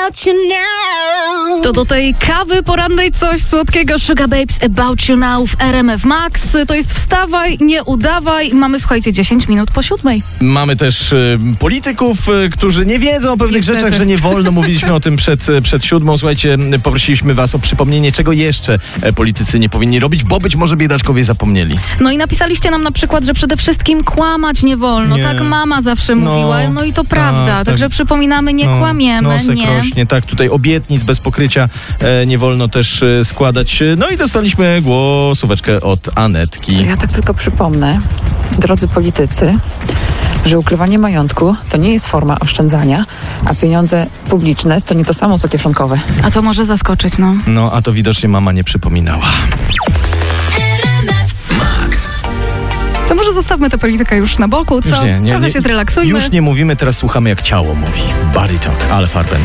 about you now. To do tej kawy porannej coś słodkiego. Sugar Babes About You Now w RMF Max. To jest wstawaj, nie udawaj. Mamy, słuchajcie, 10 minut po 7. Mamy też polityków, którzy nie wiedzą o pewnych rzeczach, że nie wolno. Mówiliśmy o tym przed 7. Słuchajcie, poprosiliśmy was o przypomnienie, czego jeszcze politycy nie powinni robić, bo być może biedaczkowie zapomnieli. No i napisaliście nam na przykład, że przede wszystkim kłamać nie wolno. Nie. Tak mama zawsze mówiła. No i to prawda. Także przypominamy, nie kłamiemy. Nosek Nie. rośnie, tak, tutaj obietnic bez pokrycia nie wolno też składać. No i dostaliśmy głosóweczkę od Anetki. Ja tak tylko przypomnę, drodzy politycy, że ukrywanie majątku to nie jest forma oszczędzania, a pieniądze publiczne to nie to samo co kieszonkowe. A to może zaskoczyć, no. No, a to widocznie mama nie przypominała. To może zostawmy tę politykę już na boku, co? Już nie, Trochę się zrelaksujmy. Już nie mówimy, teraz słuchamy jak ciało mówi. Body Talk, Ale Farben.